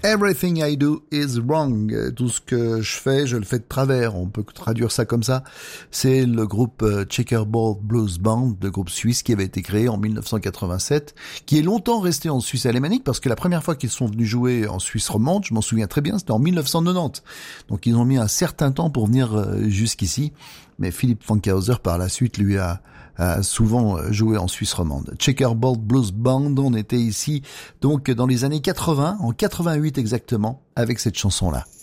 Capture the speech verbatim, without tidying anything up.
Everything I do is wrong. Tout ce que je fais, je le fais de travers. On peut traduire ça comme ça. C'est le groupe Checkerboard Blues Band, le groupe suisse qui avait été créé en mille neuf cent quatre-vingt-sept, qui est longtemps resté en Suisse alémanique parce que la première fois qu'ils sont venus jouer en Suisse romande, je m'en souviens très bien, c'était en mille neuf cent quatre-vingt-dix. Donc ils ont mis un certain temps pour venir jusqu'ici. Mais Philippe Fankhauser, par la suite, lui a a souvent joué en Suisse romande. Checkerboard Blues Band, on était ici donc dans les années quatre-vingts, en quatre-vingt-huit exactement, avec cette chanson-là.